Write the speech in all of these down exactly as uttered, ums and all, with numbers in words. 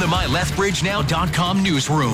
the my lethbridge now dot com newsroom.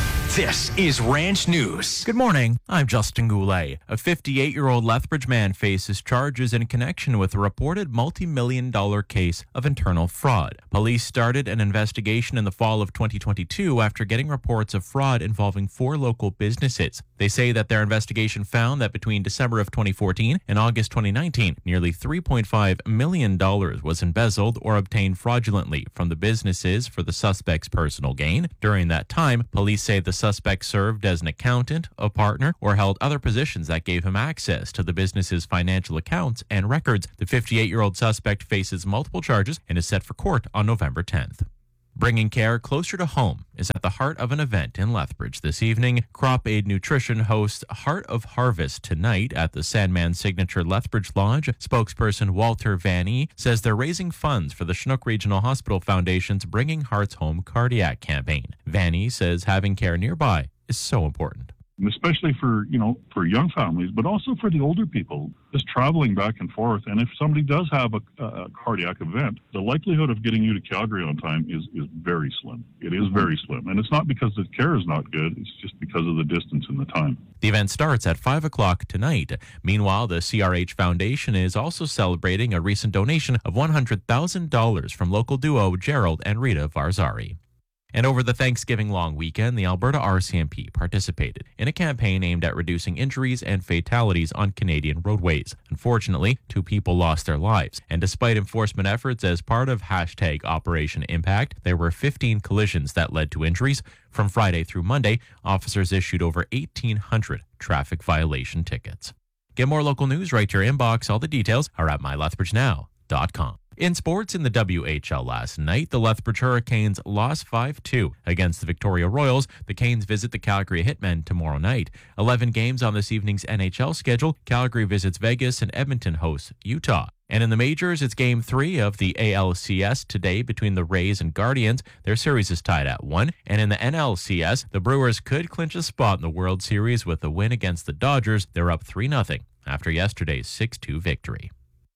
This is Ranch News. Good morning. I'm Justin Goulet. A fifty-eight-year-old Lethbridge man faces charges in connection with a reported multi-million dollar case of internal fraud. Police started an investigation in the fall of twenty twenty-two after getting reports of fraud involving four local businesses. They say that their investigation found that between December of twenty fourteen and August twenty nineteen, nearly three point five million dollars was embezzled or obtained fraudulently from the businesses for the suspect's personal gain. During that time, police say the suspect served as an accountant, a partner, or held other positions that gave him access to the business's financial accounts and records. The fifty-eight-year-old suspect faces multiple charges and is set for court on November tenth. Bringing care closer to home is at the heart of an event in Lethbridge this evening. Crop Aid Nutrition hosts Heart of Harvest tonight at the Sandman Signature Lethbridge Lodge. Spokesperson Walter Vanny says they're raising funds for the Chinook Regional Hospital Foundation's Bringing Hearts Home cardiac campaign. Vanny says having care nearby is so important. Especially for, you know, for young families, but also for the older people, just traveling back and forth. And if somebody does have a, a cardiac event, the likelihood of getting you to Calgary on time is, is very slim. It is very slim. And it's not because the care is not good. It's just because of the distance and the time. The event starts at five o'clock tonight. Meanwhile, the C R H Foundation is also celebrating a recent donation of one hundred thousand dollars from local duo Gerald and Rita Varzari. And over the Thanksgiving long weekend, the Alberta R C M P participated in a campaign aimed at reducing injuries and fatalities on Canadian roadways. Unfortunately, two people lost their lives. And despite enforcement efforts as part of hashtag Operation Impact, there were fifteen collisions that led to injuries. From Friday through Monday, officers issued over eighteen hundred traffic violation tickets. Get more local news right to your inbox. All the details are at my lethbridge now dot com. In sports, in the W H L last night, the Lethbridge Hurricanes lost five two against the Victoria Royals. The Canes visit the Calgary Hitmen tomorrow night. eleven games on this evening's N H L schedule. Calgary visits Vegas and Edmonton hosts Utah. And in the majors, it's game three of the A L C S today between the Rays and Guardians. Their series is tied at one. And in the N L C S, the Brewers could clinch a spot in the World Series with a win against the Dodgers. They're up three nothing after yesterday's six two victory.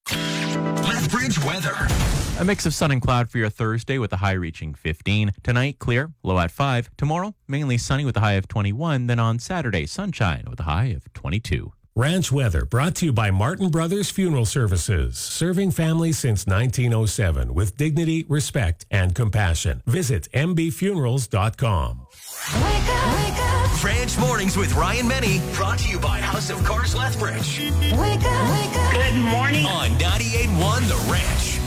Lethbridge weather. A mix of sun and cloud for your Thursday with a high reaching fifteen. Tonight, clear, low at five. Tomorrow, mainly sunny with a high of twenty-one. Then on Saturday, sunshine with a high of twenty-two. Ranch weather brought to you by Martin Brothers Funeral Services, serving families since nineteen oh seven with dignity, respect, and compassion. Visit m b funerals dot com. Wake up, wake up. Ranch Mornings with Ryan Menny, brought to you by House of Cars Lethbridge. Wake up, wake up. Good morning. On ninety-eight point one The Ranch.